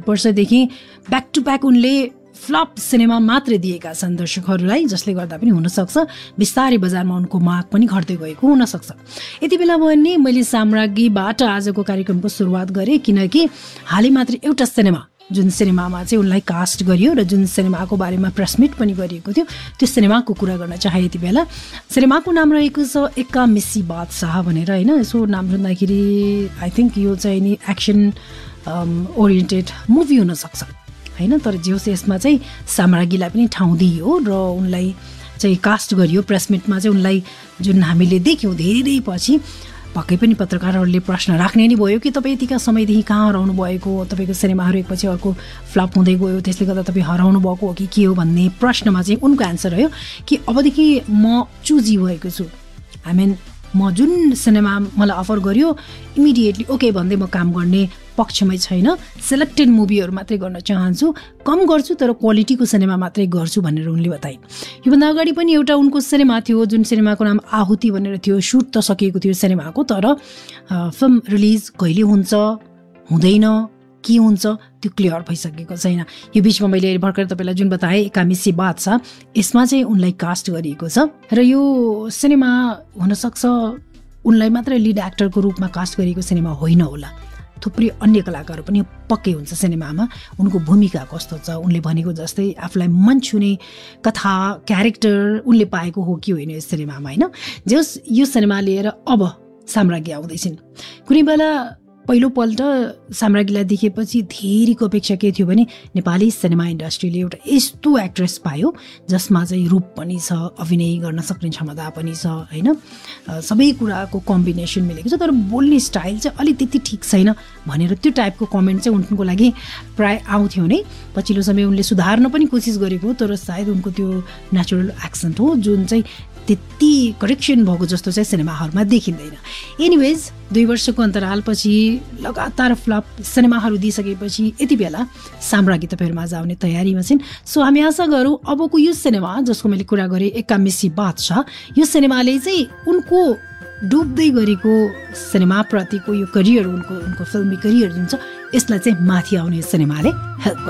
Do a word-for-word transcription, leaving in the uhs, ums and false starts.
वर्षदेखि back to back उनले flop cinema मात्रै दिएका छन् दर्शकहरूलाई, जसले गर्दा पनि हुनसक्छ बिस्तारै बजारमा उनको माग पनि घट्दै गएको हुनसक्छ। यति बेला भने मैले साम्राज्ञीबाट आजको कार्यक्रमको सुरुवात गरेँ, किनकि हालै मात्र एउटा सिनेमा जुन सिनेमामा चाहिँ उनलाई कास्ट गरियो र जुन सिनेमाको बारेमा प्रेस मिट पनि गरिएको थियो त्यो सिनेमाको कुरा गर्न चाहे। यति बेला सिनेमाको नाम रहेको छ एक्का मिस्सी बादशाह भनेर होइन। यसो नाम सुन्दाखेरि आई थिङ्क यो चाहिँ नि एक्सन ओरिएन्टेड मुभी हुनसक्छ होइन, तर जे होस् यसमा चाहिँ साम्राज्ञीलाई पनि ठाउँ दिइयो र उनलाई चाहिँ कास्ट गरियो। प्रेस मिटमा चाहिँ उनलाई जुन हामीले देख्यौँ धेरै पछि पक्कै पनि पत्रकारहरूले प्रश्न राख्ने नि भयो कि तपाईँ यतिका समयदेखि कहाँ हराउनु भएको, तपाईँको सिनेमाहरू एकपछि अर्को फ्लप हुँदै गयो त्यसले गर्दा तपाईँ हराउनु भएको हो कि के हो भन्ने प्रश्नमा चाहिँ उनको एन्सर रह्यो कि अबदेखि म चुजी भएको छु। आई मिन म जुन सिनेमा मलाई अफर गर्यो इमिडिएटली ओके भन्दै म काम गर्ने पक्षमै छैन, सेलेक्टेड मुभीहरू मात्रै गर्न चाहन्छु, कम गर्छु तर क्वालिटीको सिनेमा मात्रै गर्छु भनेर उनले बताए। योभन्दा अगाडि पनि एउटा उनको सिनेमा थियो जुन सिनेमाको नाम आहुति भनेर थियो, सुट त सकिएको थियो सिनेमाको, तर फिल्म रिलिज कहिले हुन्छ हुँदैन के हुन्छ त्यो क्लियर भइसकेको छैन। यो बिचमा मैले भर्खर तपाईँलाई जुन बताएँ एक्का मिस्सी बादशाह, यसमा चाहिँ उनलाई कास्ट गरिएको छ र यो सिनेमा हुनसक्छ उनलाई मात्र लिड एक्टरको रूपमा कास्ट गरिएको सिनेमा होइन होला, थुप्रै अन्य कलाकारहरू पनि पक्कै हुन्छ सिनेमामा। उनको भूमिका कस्तो छ, उनले भनेको जस्तै आफूलाई मन छुने कथा क्यारेक्टर उनले पाएको हो कि होइन यस सिनेमामा होइन। जस यो सिनेमा लिएर अब साम्राज्ञी आउँदैछन्। कुनै बेला पहिलोपल्ट साम्राज्ञीलाई देखेपछि धेरैको अपेक्षा के थियो भने नेपाली सिनेमा इन्डस्ट्रीले एउटा यस्तो एक्ट्रेस पायो जसमा चाहिँ रूप पनि छ, अभिनय गर्न सक्ने क्षमता पनि छ होइन, सबै कुराको कम्बिनेसन मिलेको छ, तर बोल्ने स्टाइल चाहिँ अलिक त्यति ठिक छैन भनेर त्यो टाइपको कमेन्ट चाहिँ उनको लागि प्राय आउँथ्यो नै। पछिल्लो समय उनले सुधार्न पनि कोसिस गरेको, तर सायद उनको त्यो नेचुरल एक्सेन्ट हो जुन चाहिँ त्यति करेक्सन भएको जस्तो चाहिँ सिनेमाहरूमा देखिँदैन। एनिवेज दुई वर्षको अन्तरालपछि लगातार फ्लप सिनेमाहरू दिइसकेपछि यति बेला साम्राज्ञी तपाईँहरूमा आउने तयारीमा छिन्। सो हामी आशा गरौँ अबको यो सिनेमा जसको मैले कुरा गरेँ एक्का मिस्सी बादशाह, यो सिनेमाले चाहिँ उनको डुब्दै गरेको सिनेमाप्रतिको यो करियर, उनको उनको फिल्मी करियर जुन छ यसलाई चाहिँ माथि आउने सिनेमाले हेल्प